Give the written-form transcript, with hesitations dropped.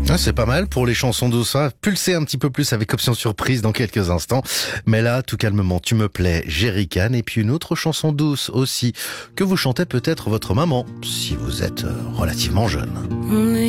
Ah, c'est pas mal pour les chansons douces, hein. Pulser un petit peu plus avec option surprise dans quelques instants. Mais là, tout calmement, Tu me plais, Jerry Can, et puis une autre chanson douce aussi, que vous chantez peut-être votre maman, si vous êtes relativement jeune.